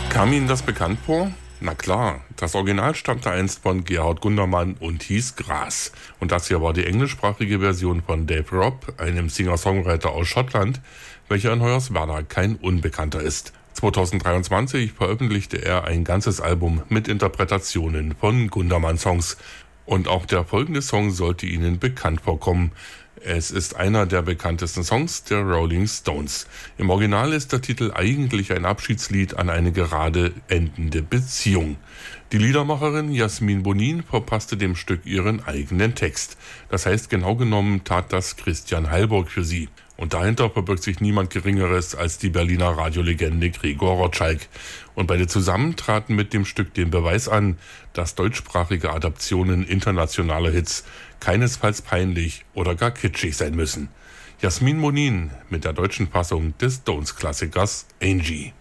Kam Ihnen das bekannt vor? Na klar, das Original stammte einst von Gerhard Gundermann und hieß Gras. Und das hier war die englischsprachige Version von Dave Robb, einem Singer-Songwriter aus Schottland, welcher in Hoyerswerda kein Unbekannter ist. 2023 veröffentlichte er ein ganzes Album mit Interpretationen von Gundermann-Songs. Und auch der folgende Song sollte Ihnen bekannt vorkommen. Es ist einer der bekanntesten Songs der Rolling Stones. Im Original ist der Titel eigentlich ein Abschiedslied an eine gerade endende Beziehung. Die Liedermacherin Jasmin Bonnin verpasste dem Stück ihren eigenen Text. Das heißt, genau genommen tat das Christian Heilburg für sie. Und dahinter verbirgt sich niemand Geringeres als die Berliner Radiolegende Gregor Rotschalk. Und beide zusammen traten mit dem Stück den Beweis an, dass deutschsprachige Adaptionen internationaler Hits keinesfalls peinlich oder gar kitschig sein müssen. Jasmin Bonnin mit der deutschen Fassung des Stones-Klassikers Angie.